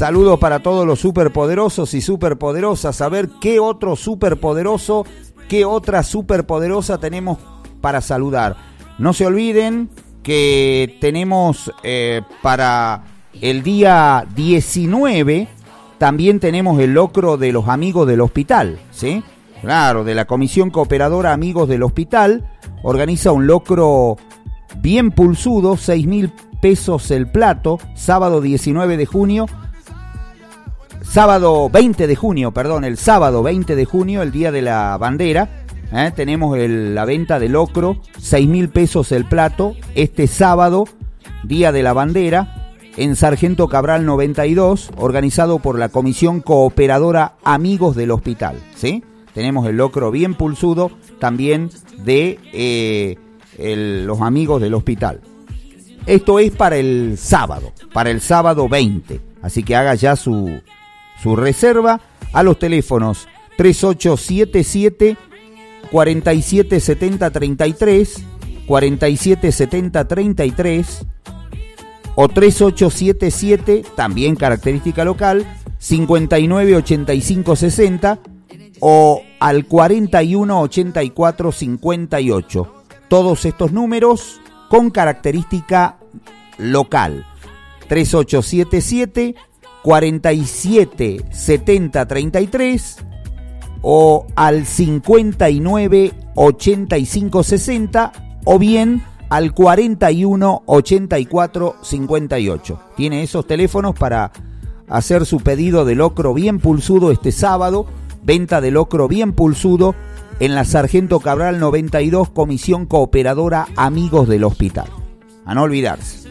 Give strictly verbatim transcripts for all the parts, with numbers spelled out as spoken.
Saludos para todos los superpoderosos y superpoderosas. A ver qué otro superpoderoso, qué otra superpoderosa tenemos para saludar. No se olviden que tenemos eh, para el día diecinueve, también tenemos el locro de los amigos del hospital, ¿sí? Claro, de la Comisión Cooperadora Amigos del Hospital, organiza un locro bien pulsudo, seis mil pesos el plato, sábado diecinueve de junio, sábado veinte de junio, perdón, el sábado veinte de junio, el día de la bandera, ¿eh? Tenemos el, la venta de locro, seis mil pesos el plato, este sábado, día de la bandera, en Sargento Cabral noventa y dos, organizado por la Comisión Cooperadora Amigos del Hospital, ¿sí? Tenemos el locro bien pulsudo, también de eh, el, los amigos del hospital. Esto es para el sábado, para el sábado veinte, así que haga ya su, su reserva a los teléfonos tres ocho siete siete, cuatro siete siete cero tres tres, cuatro siete siete cero tres tres o tres ocho siete siete, también característica local, cinco nueve ocho cinco seis cero o al cuarenta y uno ochenta y cuatro cincuenta y ocho. Todos estos números con característica local. tres ocho siete siete, cuatro siete siete cero tres tres o al cincuenta y nueve ochenta y cinco sesenta o bien al cuarenta y uno ochenta y cuatro cincuenta y ocho. Tiene esos teléfonos para hacer su pedido de locro bien pulsudo este sábado. Venta de locro bien pulsudo en la Sargento Cabral noventa y dos, Comisión Cooperadora Amigos del Hospital. A no olvidarse.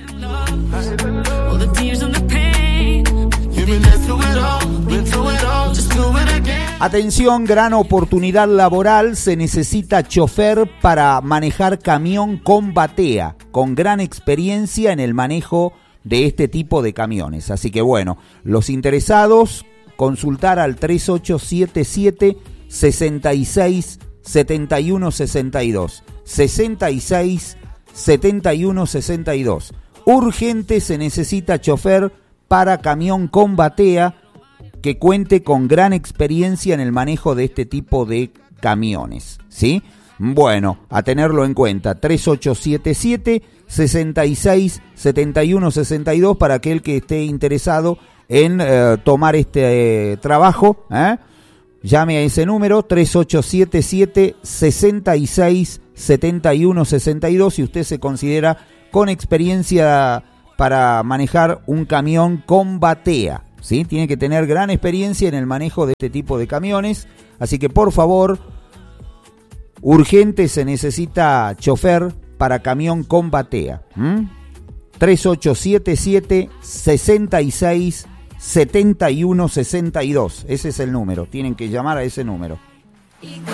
Atención, gran oportunidad laboral, se necesita chofer para manejar camión con batea, con gran experiencia en el manejo de este tipo de camiones. Así que bueno, los interesados, consultar al tres ocho siete siete, sesenta y seis, setenta y uno sesenta y dos, sesenta y seis, setenta y uno sesenta y dos. Urgente, se necesita chofer para camión con batea que cuente con gran experiencia en el manejo de este tipo de camiones, ¿sí? Bueno, a tenerlo en cuenta, tres ocho siete siete, sesenta y seis, setenta y uno sesenta y dos para aquel que esté interesado en eh, tomar este eh, trabajo, ¿eh? Llame a ese número, tres ocho siete siete, sesenta y seis, setenta y uno sesenta y dos, si usted se considera con experiencia para manejar un camión con batea, ¿sí? Tiene que tener gran experiencia en el manejo de este tipo de camiones, así que por favor, urgente, se necesita chofer para camión con batea. ¿Mm? tres ocho siete siete, sesenta y seis, setenta y uno sesenta y dos, ese es el número, tienen que llamar a ese número.